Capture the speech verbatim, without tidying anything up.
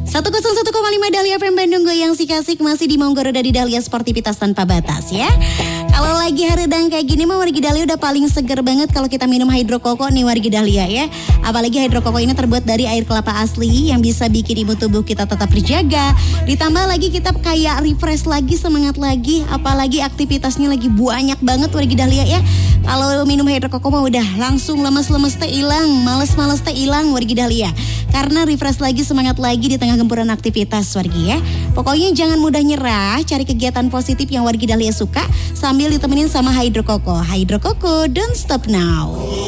seratus satu koma lima Dahlia F M Bandung goyang si kasih masih di Monggoro dari Dahlia sportivitas tanpa batas ya. Kalau lagi haredang kayak gini mah wargi Dahlia udah paling seger banget kalau kita minum hydro koko nih wargi Dahlia ya. Apalagi hydro koko ini terbuat dari air kelapa asli yang bisa bikin imun tubuh kita tetap terjaga. Ditambah lagi kita kayak refresh lagi, semangat lagi, apalagi aktivitasnya lagi banyak banget wargi Dahlia ya. Kalau minum hydro koko mah udah langsung lemes-lemes teh hilang, males-males teh hilang wargi Dahlia. Karena refresh lagi, semangat lagi di tengah gempuran aktivitas wargi ya. Pokoknya jangan mudah nyerah, cari kegiatan positif yang wargi Dahlia suka sambil ditemenin sama hydro koko. Hydro koko, don't stop now.